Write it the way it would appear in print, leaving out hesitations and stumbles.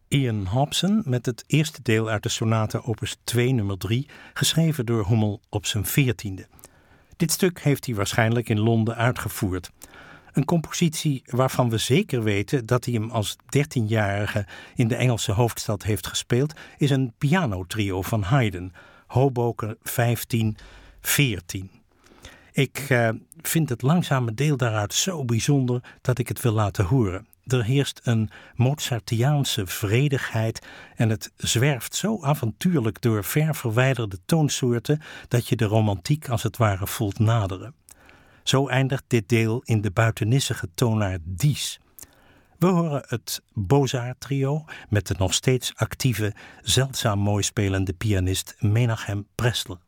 Ian Hobson met het eerste deel uit de sonate opus 2 nummer 3, geschreven door Hummel op zijn 14e. Dit stuk heeft hij waarschijnlijk in Londen uitgevoerd. Een compositie waarvan we zeker weten dat hij hem als 13-jarige in de Engelse hoofdstad heeft gespeeld, is een pianotrio van Haydn, Hoboken 1514. Ik vind het langzame deel daaruit zo bijzonder dat ik het wil laten horen. Er heerst een Mozartiaanse vredigheid en het zwerft zo avontuurlijk door ver verwijderde toonsoorten dat je de romantiek als het ware voelt naderen. Zo eindigt dit deel in de buitenissige toonaard dies. We horen het Bozart-trio met de nog steeds actieve, zeldzaam mooi spelende pianist Menachem Pressler.